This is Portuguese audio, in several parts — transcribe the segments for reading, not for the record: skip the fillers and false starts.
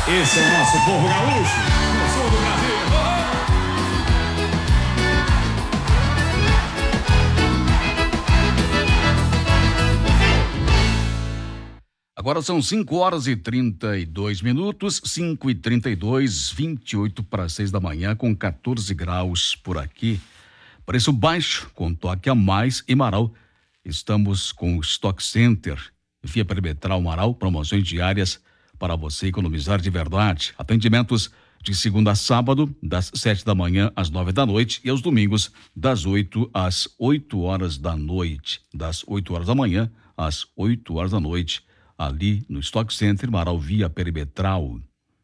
Esse é o nosso povo gaúcho. Eu sou do Brasil. Agora são 5h32, 5h32, 28 para 6 da manhã, com 14 graus por aqui. Preço baixo, com toque a mais em Marau. Estamos com o Stock Center, via perimetral Marau, promoções diárias para você economizar de verdade. Atendimentos de segunda a sábado, das 7 da manhã às 9 da noite e aos domingos, das 8 às 8 horas da noite. Das 8 horas da manhã às 8 horas da noite, ali no Stock Center Marau, via perimetral.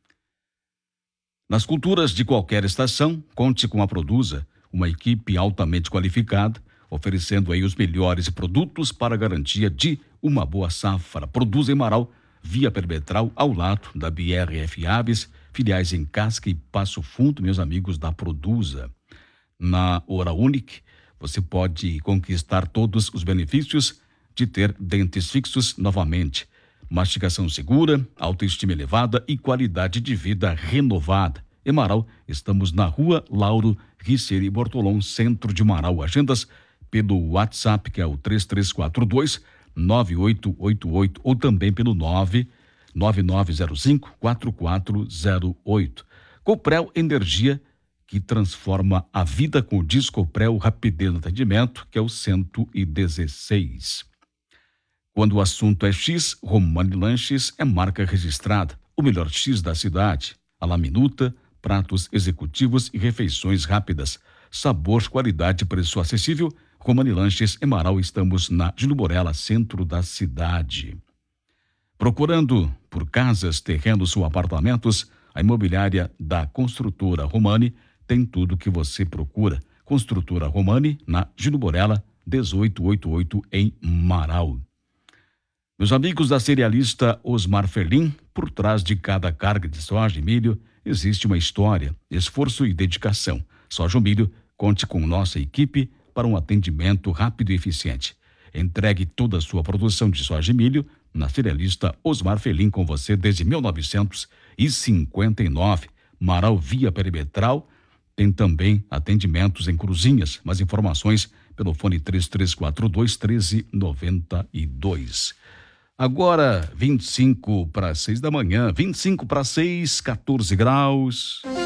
Nas culturas de qualquer estação, conte com a Produza, uma equipe altamente qualificada, oferecendo aí os melhores produtos para a garantia de uma boa safra. Produza em Marau, via perimetral, ao lado da BRF Aves, filiais em Casca e Passo Fundo, meus amigos da Produza. Na Hora Unique, você pode conquistar todos os benefícios de ter dentes fixos novamente. Mastigação segura, autoestima elevada e qualidade de vida renovada. Em Marau, estamos na Rua Lauro Riceri Bortolom, centro de Marau. Agendas pelo WhatsApp, que é o 3342-9888, ou também pelo 99905-4408. Coprel Energia, que transforma a vida com o Discoprel Rapidez no Atendimento, que é o 116. Quando o assunto é X, Romani Lanches é marca registrada. O melhor X da cidade. A la minuta, pratos executivos e refeições rápidas. Sabor, qualidade e preço acessível. Romani Lanches em Marau, estamos na Júlio Borella, centro da cidade. Procurando por casas, terrenos ou apartamentos, a imobiliária da Construtora Romani tem tudo o que você procura. Construtora Romani, na Júlio Borella, 1888, em Marau. Meus amigos da cerealista Osmar Ferlim, por trás de cada carga de soja e milho existe uma história, esforço e dedicação. Soja ou milho, conte com nossa equipe para um atendimento rápido e eficiente. Entregue toda a sua produção de soja e milho na cerealista Osmar Ferlim, com você desde 1959. Marau, via perimetral. Tem também atendimentos em Cruzinhas. Mais informações pelo fone 3342-1392. Agora, 25 para 6 da manhã, 25 para 6, 14 graus.